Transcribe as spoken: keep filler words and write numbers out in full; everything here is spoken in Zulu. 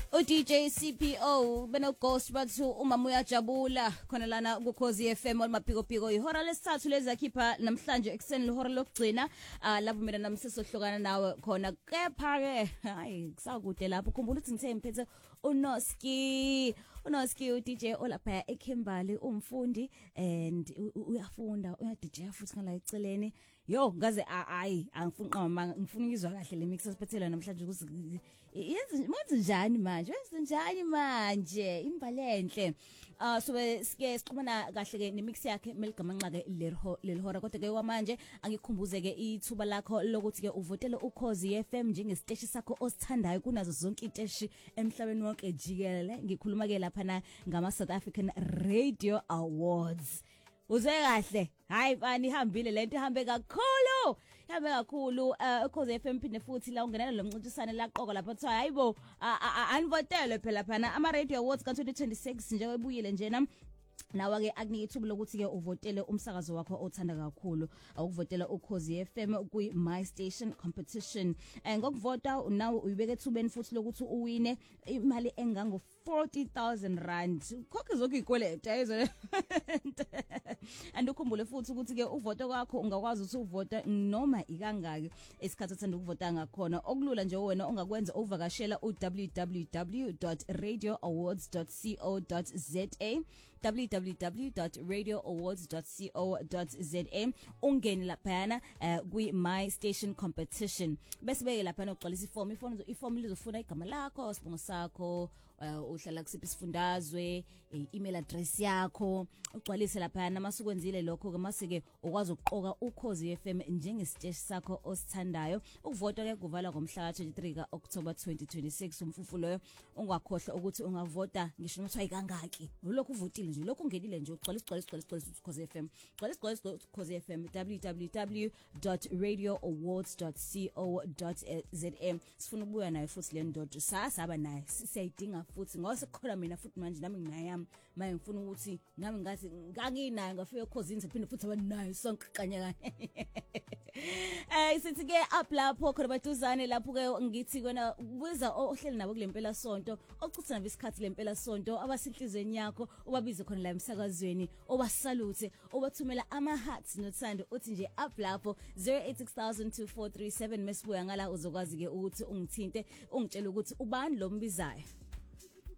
U D J C P O beno Ghost bathu umama uyajabula khona lana ku Khosi F M olmaphiko phiko ihora lesithathu lezakhipha namhlanje ekseni lehora lokugcina lapho mina nami sesohlukana nawe khona kepha ke hayi kusakude lapho khumbula ukuthi ngithe ngiphethe uNoski uNoski u D J olapha eKimberley umfundi and uyafunda uya D J futhi ngala eceleni yo ngaze ayi angifuni qama ngifuna ukuzwa kahle le mix esiphethela namhlanje ukuthi yenze manje njani manje wenze njani manje imbalenhle ah so sike siqhumana kahle ke nemix yakhe meligamanxa ke lelihora kodwa ke kwamanje angikhumbuze ke ithuba lakho lokuthi ke uvotele uKhosi F M njengesiteshi sakho osithandayo kunazo zonke iteshi emhlabeni wonke jikelele ngikhuluma ke lapha na ngama South African Radio Awards. Uze kahle hayi bani ihambile lento ihambe kakhulu ihambe kakhulu uKhosi F M phinde futhi la ungenela lo mncintisane laqoka lapha kuthiwa hayibo anivotele phela phana ama Radio Awards ka twenty twenty-six nje webuyile njena nawa ke akunika ithuba lokuthi ke uvotele umsakazo wakho othanda kakhulu ukuvotela uKhosi F M kwi My Station competition ngokuvota nawe uyibeke ethubeni futhi lokuthi uwine imali engango forty thousand rand khokhe zonke ikweleta ezo andukhumbule futhi ukuthi ke uvoto kwakho ungakwazi ukuthi uvota noma ikangaki esikhathi othanda ukuvota ngakhona okulula nje wena ongakwenza uvakashela u w w w dot radio awards dot co dot za w w w dot radio awards dot co dot za ungene laphana kwi My Station competition bese beke laphana ugcwalisa iform iform iform lizofuna igama lakho isibongo sakho uhlala kusiphi isifundazwe email address yakho ugcwalise laphana masukwenzile lokho ke masike ukwazi ukuqoka uKhosi F M njengesiteshi sakho osithandayo ukuvota ke kuvala ngomhla ka twenty-three ka October twenty twenty-six umfufu loyo ungakhohlwa ukuthi ungavota ngisho ukuthi ayikangaki lokho uvotile nje lokho ungenile nje ugcwalisa ugcwalisa ugcwalisa uKhosi F M ugcwalisa ugcwalisa uKhosi F M w w w dot radio awards dot co dot za sifuna ukubuya nayo futhi le ndodo sasaba naye sisayidinga futhi ngosekhona mina futhi manje nami nginayami manje ngifuna ukuthi nami ngathi nganginayo ngafika ekhosini siphinde futhi abanayo sonke kanye kanye eh sithi ke up lapho khona baduzane lapho ke ngithi kona buza ohleli nabo kulempela sonto ochutha nabo isikhathi lempela sonto abasinhlizweni yakho ubabize khona la emsakazweni obasalute obathumela ama hearts nothando uthi nje up lapho zero eight six thousand two four three seven mesibuya ngala uzokwazi ke ukuthi ungithinte ungitshela ukuthi ubani lo mbizayo.